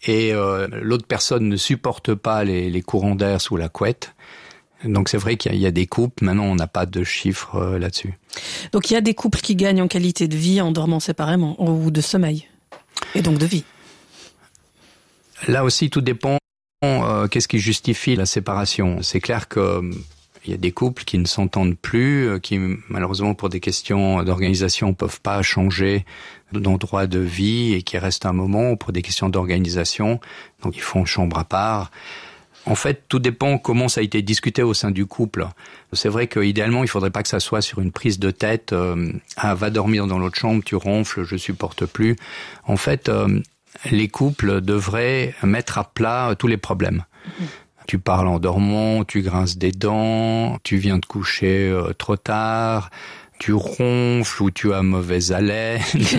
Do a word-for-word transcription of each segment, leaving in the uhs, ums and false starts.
et euh, l'autre personne ne supporte pas les, les courants d'air sous la couette. Donc c'est vrai qu'il y a, il y a des couples, maintenant on n'a pas de chiffres euh, là-dessus. Donc il y a des couples qui gagnent en qualité de vie en dormant séparément, ou de sommeil, et donc de vie. Là aussi tout dépend, euh, qu'est-ce qui justifie la séparation. C'est clair que euh, il y a des couples qui ne s'entendent plus, euh, qui malheureusement pour des questions d'organisation ne peuvent pas changer d'endroit de vie et qui restent un moment pour des questions d'organisation, donc ils font chambre à part. En fait, tout dépend comment ça a été discuté au sein du couple. C'est vrai qu'idéalement, il faudrait pas que ça soit sur une prise de tête. Euh, ah, va dormir dans l'autre chambre, tu ronfles, je supporte plus. En fait, euh, les couples devraient mettre à plat tous les problèmes. Mmh. Tu parles en dormant, tu grinces des dents, tu viens te coucher euh, trop tard, tu ronfles ou tu as mauvaise haleine,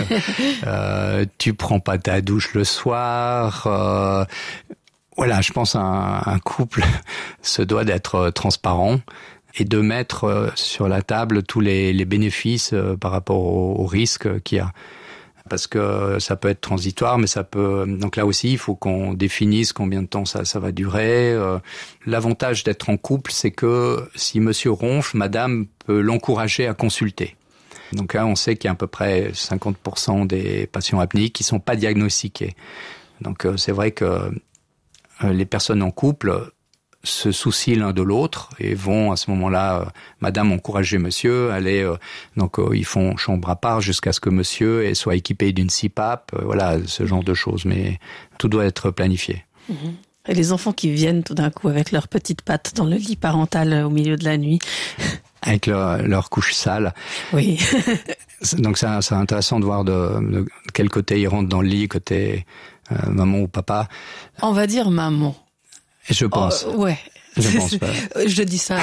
euh, tu prends pas ta douche le soir. Euh, Voilà, je pense qu'un un couple se doit d'être transparent et de mettre sur la table tous les, les bénéfices par rapport aux, aux risques qu'il y a. Parce que ça peut être transitoire, mais ça peut... Donc là aussi, il faut qu'on définisse combien de temps ça, ça va durer. L'avantage d'être en couple, c'est que si monsieur ronfle, madame peut l'encourager à consulter. Donc là, on sait qu'il y a à peu près cinquante pour cent des patients apnéiques qui ne sont pas diagnostiqués. Donc c'est vrai que les personnes en couple se soucient l'un de l'autre et vont à ce moment-là, euh, madame encourager monsieur, allez, euh, donc euh, ils font chambre à part jusqu'à ce que monsieur soit équipé d'une C PAP, euh, voilà, ce genre de choses, mais tout doit être planifié. Mmh. Et les enfants qui viennent tout d'un coup avec leurs petites pattes dans le lit parental au milieu de la nuit. Avec leur, leur couche sale. Oui. Donc c'est, c'est intéressant de voir de, de quel côté ils rentrent dans le lit, côté euh, maman ou papa. On va dire maman. Je pense. Oh, ouais. Je pense pas. Je dis ça.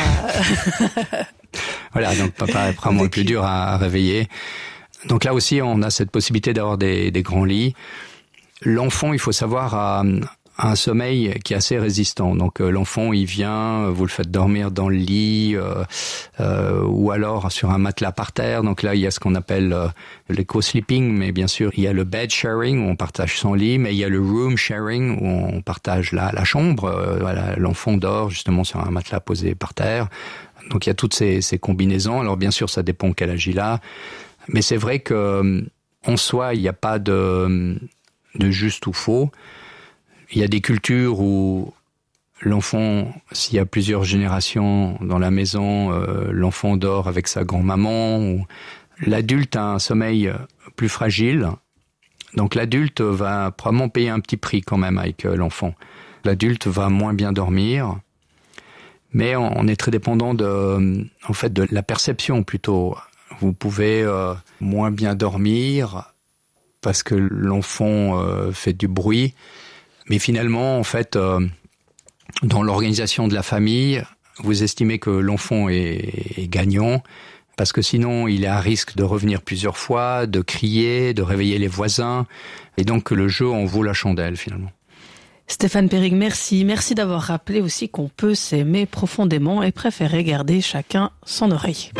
Voilà, donc papa est probablement le plus dur à, à réveiller. Donc là aussi, on a cette possibilité d'avoir des, des grands lits. L'enfant, il faut savoir, a, a un sommeil qui est assez résistant. Donc euh, l'enfant, il vient, vous le faites dormir dans le lit euh, euh, ou alors sur un matelas par terre. Donc là, il y a ce qu'on appelle euh, le co-sleeping, mais bien sûr, il y a le bed sharing où on partage son lit, mais il y a le room sharing où on partage la, la chambre. Euh, voilà, l'enfant dort justement sur un matelas posé par terre. Donc il y a toutes ces, ces combinaisons. Alors bien sûr, ça dépend quel âge il a. Mais c'est vrai que en soi, il n'y a pas de, de juste ou faux. Il y a des cultures où l'enfant, s'il y a plusieurs générations dans la maison, euh, l'enfant dort avec sa grand-maman. Ou l'adulte a un sommeil plus fragile. Donc l'adulte va probablement payer un petit prix quand même avec euh, l'enfant. L'adulte va moins bien dormir. Mais on est très dépendant de, en fait, de la perception plutôt. Vous pouvez euh, moins bien dormir parce que l'enfant euh, fait du bruit. Mais finalement, en fait, euh, dans l'organisation de la famille, vous estimez que l'enfant est, est gagnant parce que sinon, il est à risque de revenir plusieurs fois, de crier, de réveiller les voisins. Et donc, le jeu en vaut la chandelle, finalement. Stéphane Périg, merci. Merci d'avoir rappelé aussi qu'on peut s'aimer profondément et préférer garder chacun son oreille.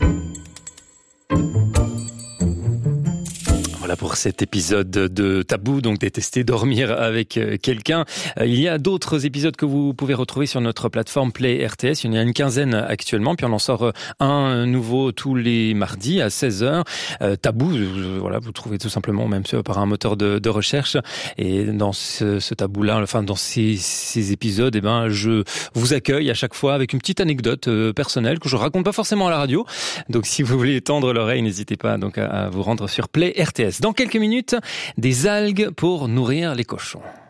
Voilà pour cet épisode de Tabou, donc détester dormir avec quelqu'un. Il y a d'autres épisodes que vous pouvez retrouver sur notre plateforme Play R T S. Il y en a une quinzaine actuellement, puis on en sort un nouveau tous les mardis à seize heures. Euh, Tabou, voilà, vous trouvez tout simplement même par un moteur de, de recherche. Et dans ce, ce Tabou-là, enfin dans ces, ces épisodes, eh ben je vous accueille à chaque fois avec une petite anecdote euh, personnelle que je raconte pas forcément à la radio. Donc si vous voulez tendre l'oreille, n'hésitez pas donc à, à vous rendre sur Play R T S. Dans quelques minutes, des algues pour nourrir les cochons.